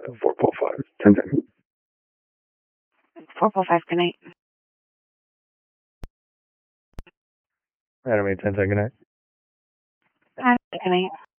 4.5. 10 seconds. 4.5, good night. Animate 10 second night. Good night.